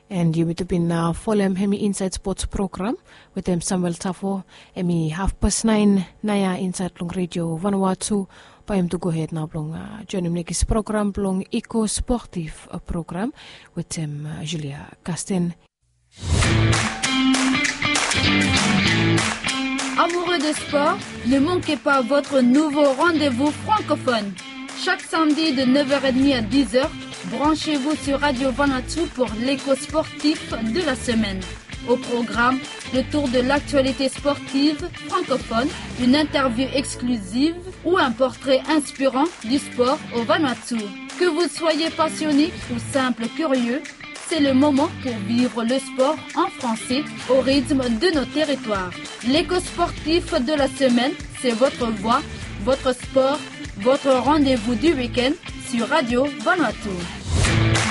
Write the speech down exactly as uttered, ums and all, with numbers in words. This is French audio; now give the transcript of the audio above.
And you would have been uh, following Hemi Inside Sports program with them Samuel Tafo, Emi half past nine, Naya Inside Long Radio Vanuatu. Pa him to go ahead now, blong uh, join him next program, blong Eco Sportif uh, program with him uh, Julia Castin. Amoureux de sport, ne manquez pas votre nouveau rendez-vous francophone. Chaque samedi de neuf heures trente à dix heures, branchez-vous sur Radio Vanuatu pour l'écho sportif de la semaine. Au programme, le tour de l'actualité sportive francophone, une interview exclusive ou un portrait inspirant du sport au Vanuatu. Que vous soyez passionné ou simple curieux, c'est le moment pour vivre le sport en français au rythme de nos territoires. L'écho sportif de la semaine, c'est votre voix, votre sport, votre rendez-vous du week-end sur Radio Vanuatu.